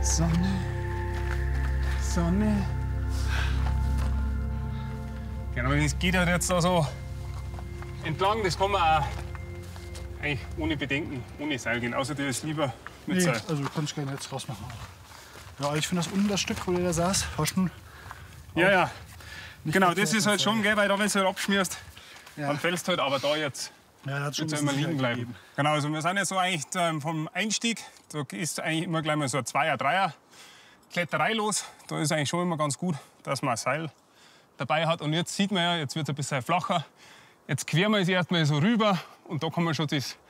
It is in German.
Sonne. Sonne. Genau, das geht halt jetzt da so entlang. Das kann man auch eigentlich ohne Bedenken, ohne Seil gehen. Außer dir ist lieber mit Nee, Seil. also du kannst gerne jetzt rausmachen. Ja, ich finde das unten das Stück, wo der da saß, war schon Ja, ja. Genau, verkehrt das ist halt mit schon, Seil. gell, weil da, wenn du halt abschmierst, Ja. dann fällst du halt. Aber da jetzt Ja, da hat schon wird es ein immer bisschen liegen Sicherheit bleiben. gegeben. Genau, also wir sind ja so eigentlich vom Einstieg. Da ist eigentlich immer gleich mal so ein Zweier-, Dreier Kletterei los. Da ist eigentlich schon immer ganz gut, dass man ein Seil dabei hat. Und jetzt sieht man ja, jetzt wird es ein bisschen flacher. Jetzt queren wir es erstmal so rüber und da kann man schon das